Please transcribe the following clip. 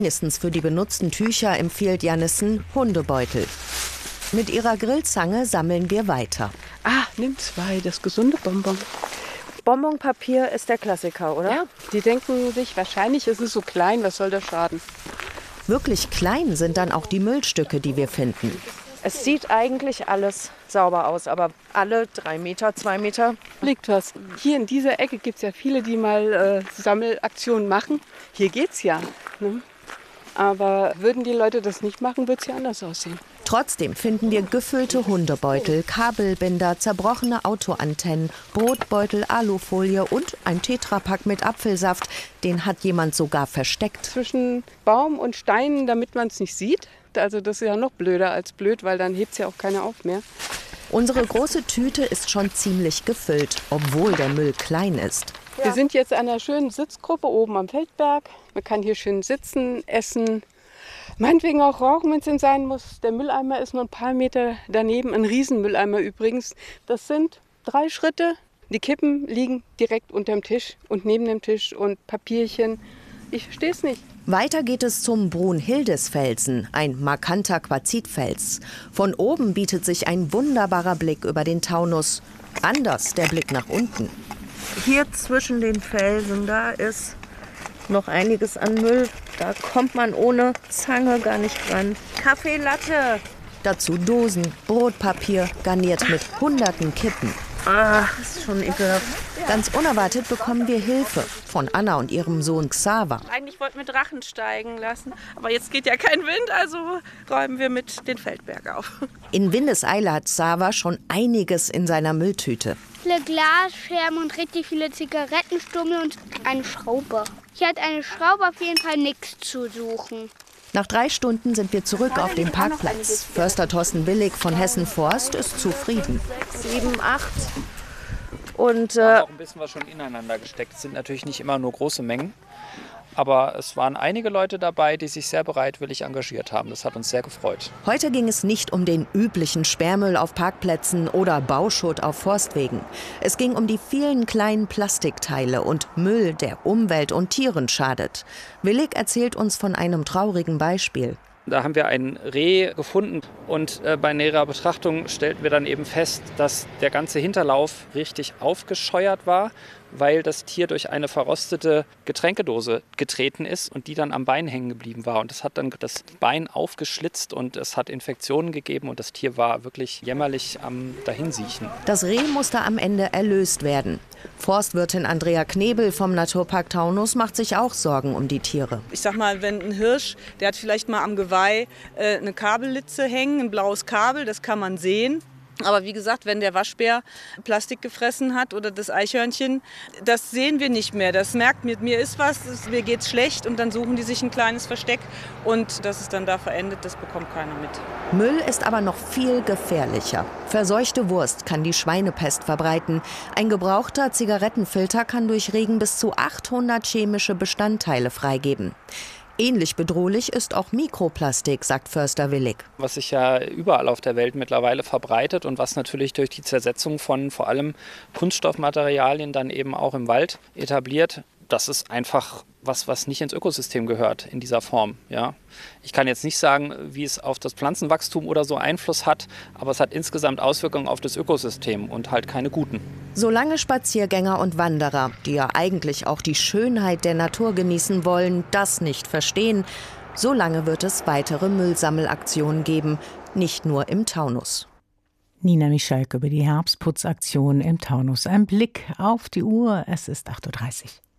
Mindestens für die benutzten Tücher empfiehlt Jannissen Hundebeutel. Mit ihrer Grillzange sammeln wir weiter. Nimm 2, das gesunde Bonbon. Bonbonpapier ist der Klassiker, oder? Ja, die denken sich, wahrscheinlich ist es so klein, was soll das schaden? Wirklich klein sind dann auch die Müllstücke, die wir finden. Es sieht eigentlich alles sauber aus, aber alle 3 Meter, 2 Meter. Liegt was. Hier in dieser Ecke gibt es ja viele, die mal Sammelaktionen machen. Hier geht's ja. Ne? Aber würden die Leute das nicht machen, würde es ja anders aussehen. Trotzdem finden wir gefüllte Hundebeutel, Kabelbinder, zerbrochene Autoantennen, Brotbeutel, Alufolie und ein Tetrapack mit Apfelsaft. Den hat jemand sogar versteckt. Zwischen Baum und Steinen, damit man es nicht sieht. Also das ist ja noch blöder als blöd, weil dann hebt es ja auch keiner auf mehr. Unsere große Tüte ist schon ziemlich gefüllt, obwohl der Müll klein ist. Ja. Wir sind jetzt an einer schönen Sitzgruppe oben am Feldberg. Man kann hier schön sitzen, essen, meinetwegen auch rauchen, wenn es denn sein muss. Der Mülleimer ist nur ein paar Meter daneben, ein Riesenmülleimer übrigens. Das sind 3 Schritte. Die Kippen liegen direkt unterm Tisch und neben dem Tisch und Papierchen. Ich verstehe es nicht. Weiter geht es zum Brunhildesfelsen, ein markanter Quarzitfels. Von oben bietet sich ein wunderbarer Blick über den Taunus. Anders der Blick nach unten. Hier zwischen den Felsen, da ist noch einiges an Müll. Da kommt man ohne Zange gar nicht ran. Kaffeelatte. Dazu Dosen, Brotpapier, garniert mit hunderten Kippen. Das ist schon ekelhaft. Ganz unerwartet bekommen wir Hilfe von Anna und ihrem Sohn Xaver. Eigentlich wollten wir Drachen steigen lassen, aber jetzt geht ja kein Wind, also räumen wir mit den Feldberg auf. In Windeseile hat Xaver schon einiges in seiner Mülltüte. Viele Glasscherben und richtig viele Zigarettenstummel und eine Schraube. Hier hat eine Schraube auf jeden Fall nichts zu suchen. Nach 3 Stunden sind wir zurück auf dem Parkplatz. Förster Thorsten Willig von Hessen Forst ist zufrieden. 7, 8. Und auch ein bisschen was schon ineinander gesteckt. Es sind natürlich nicht immer nur große Mengen. Aber es waren einige Leute dabei, die sich sehr bereitwillig engagiert haben. Das hat uns sehr gefreut. Heute ging es nicht um den üblichen Sperrmüll auf Parkplätzen oder Bauschutt auf Forstwegen. Es ging um die vielen kleinen Plastikteile und Müll, der Umwelt und Tieren schadet. Willig erzählt uns von einem traurigen Beispiel. Da haben wir ein Reh gefunden und bei näherer Betrachtung stellten wir dann eben fest, dass der ganze Hinterlauf richtig aufgescheuert war, weil das Tier durch eine verrostete Getränkedose getreten ist und die dann am Bein hängen geblieben war. Und das hat dann das Bein aufgeschlitzt und es hat Infektionen gegeben und das Tier war wirklich jämmerlich am Dahinsiechen. Das Reh musste am Ende erlöst werden. Forstwirtin Andrea Knebel vom Naturpark Taunus macht sich auch Sorgen um die Tiere. Ich sag mal, wenn ein Hirsch, der hat vielleicht mal am Geweih eine Kabellitze hängen, ein blaues Kabel, das kann man sehen. Aber wie gesagt, wenn der Waschbär Plastik gefressen hat oder das Eichhörnchen, das sehen wir nicht mehr. Das merkt mir ist was, mir geht's schlecht und dann suchen die sich ein kleines Versteck und dass es dann da verendet, das bekommt keiner mit. Müll ist aber noch viel gefährlicher. Verseuchte Wurst kann die Schweinepest verbreiten. Ein gebrauchter Zigarettenfilter kann durch Regen bis zu 800 chemische Bestandteile freigeben. Ähnlich bedrohlich ist auch Mikroplastik, sagt Förster Willig. Was sich ja überall auf der Welt mittlerweile verbreitet und was natürlich durch die Zersetzung von vor allem Kunststoffmaterialien dann eben auch im Wald etabliert, das ist einfach was nicht ins Ökosystem gehört in dieser Form. Ja. Ich kann jetzt nicht sagen, wie es auf das Pflanzenwachstum oder so Einfluss hat, aber es hat insgesamt Auswirkungen auf das Ökosystem und halt keine guten. Solange Spaziergänger und Wanderer, die ja eigentlich auch die Schönheit der Natur genießen wollen, das nicht verstehen, solange wird es weitere Müllsammelaktionen geben, nicht nur im Taunus. Nina Michalke über die Herbstputzaktion im Taunus. Ein Blick auf die Uhr, es ist 8:30 Uhr.